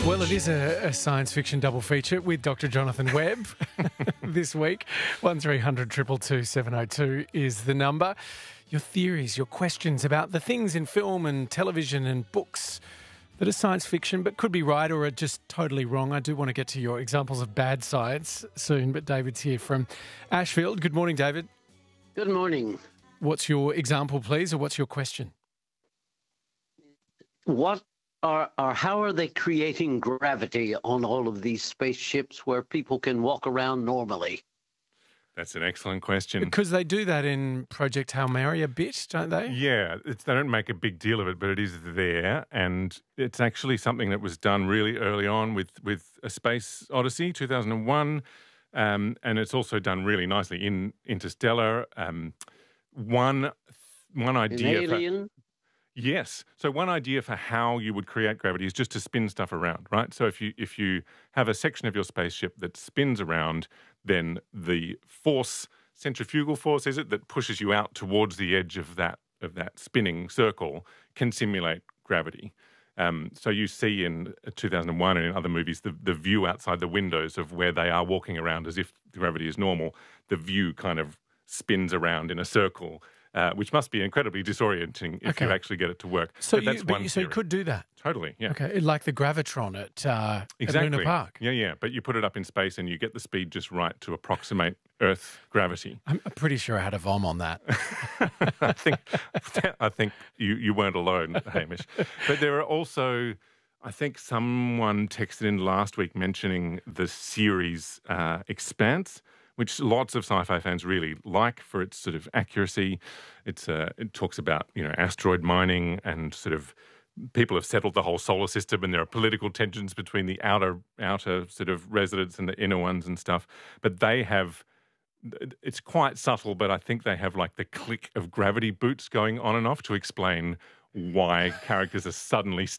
Well, it is a science fiction double feature with Dr. Jonathan Webb this week. 1300 222 702 is the number. Your theories, your questions about the things in film and television and books that are science fiction but could be right or are just totally wrong. I do want to get to your examples of bad science soon, but David's here from Ashfield. Good morning, David. Good morning. What's your example, please, or what's your question? How are they creating gravity on all of these spaceships where people can walk around normally? That's an excellent question. Because they do that in Project Hail Mary a bit, don't they? Yeah, they don't make a big deal of it, but it is there. And it's actually something that was done really early on with A Space Odyssey, 2001. And it's also done really nicely in Interstellar. One idea in Alien? Yes. So one idea for how you would create gravity is just to spin stuff around, right? So if you have a section of your spaceship that spins around, then the force, centrifugal force, is it, that pushes you out towards the edge of that spinning circle can simulate gravity. So you see in 2001 and in other movies the view outside the windows of where they are walking around as if gravity is normal. The view kind of spins around in a circle. Which must be incredibly disorienting if you actually get it to work. So you could do that? Totally, yeah. Okay, like the Gravitron at Luna Park. Yeah. But you put it up in space and you get the speed just right to approximate Earth gravity. I'm pretty sure I had a vom on that. I think you weren't alone, Hamish. But there are also, I think someone texted in last week mentioning the series Expanse, which lots of sci-fi fans really like for its sort of accuracy. It talks about, asteroid mining and sort of people have settled the whole solar system and there are political tensions between the outer sort of residents and the inner ones and stuff. But it's quite subtle, but I think they have like the click of gravity boots going on and off to explain why characters are suddenly